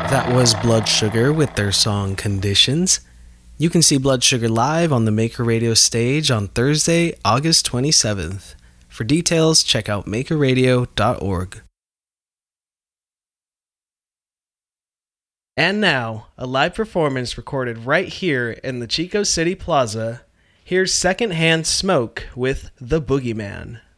That was Blood Sugar with their song Conditions. You can see Blood Sugar live on the Maker Radio stage on Thursday, August 27th. For details, check out makerradio.org. And now, a live performance recorded right here in the Chico City Plaza. Here's Secondhand Smoke with The Boogeyman.